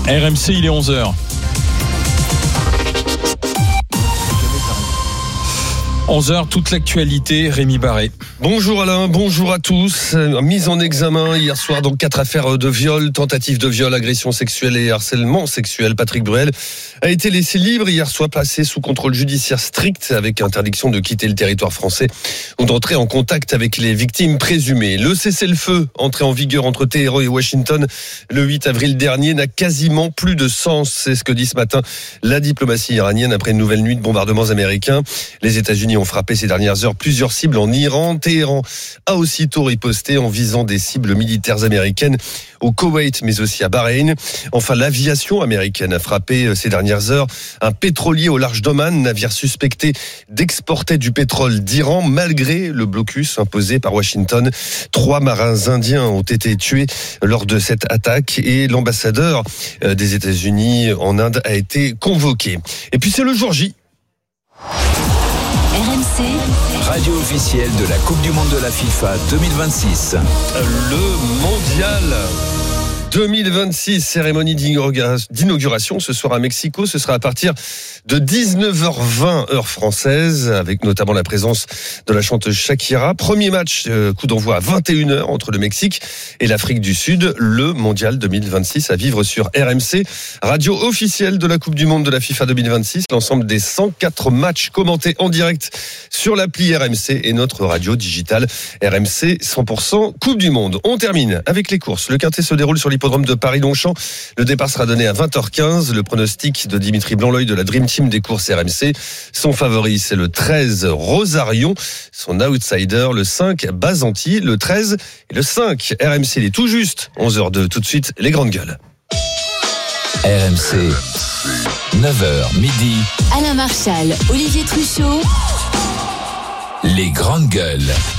RMC, il est 11h. 11h, toute l'actualité, Rémi Barré. Bonjour Alain, bonjour à tous. Mise en examen hier soir dans 4 affaires de viol, tentative de viol, agression sexuelle et harcèlement sexuel. Patrick Bruel a été laissé libre hier soir, placé sous contrôle judiciaire strict avec interdiction de quitter le territoire français ou d'entrer en contact avec les victimes présumées. Le cessez-le-feu entré en vigueur entre Téhéran et Washington le 8 avril dernier n'a quasiment plus de sens. C'est ce que dit ce matin la diplomatie iranienne après une nouvelle nuit de bombardements américains. Les États-Unis ont frappé ces dernières heures plusieurs cibles en Iran. Téhéran a aussitôt riposté en visant des cibles militaires américaines au Koweït, mais aussi à Bahreïn. Enfin, l'aviation américaine a frappé ces dernières heures un pétrolier au large d'Oman, navire suspecté d'exporter du pétrole d'Iran, malgré le blocus imposé par Washington. 3 marins indiens ont été tués lors de cette attaque et l'ambassadeur des États-Unis en Inde a été convoqué. Et puis c'est le jour J. RMC, radio officielle de la Coupe du Monde de la FIFA 2026. Le mondial 2026, cérémonie d'inauguration ce soir à Mexico. Ce sera à partir de 19h20 heure française, avec notamment la présence de la chanteuse Shakira. Premier match, coup d'envoi à 21h entre le Mexique et l'Afrique du Sud. Le mondial 2026 à vivre sur RMC, radio officielle de la Coupe du Monde de la FIFA 2026. L'ensemble des 104 matchs commentés en direct sur l'appli RMC et notre radio digitale RMC 100% Coupe du Monde. On termine avec les courses. Le quintet se déroule sur l'hippodrome de Paris-Longchamp. Le départ sera donné à 20h15. Le pronostic de Dimitri Blanc-L'Oeil de la Dream Team des courses RMC. Son favori, c'est le 13 Rosarion. Son outsider, le 5 Bazanti. Le 13 et le 5 RMC. Il est tout juste 11h02. Tout de suite, les grandes gueules. RMC, 9h midi. Alain Marchal, Olivier Truchot. Les grandes gueules.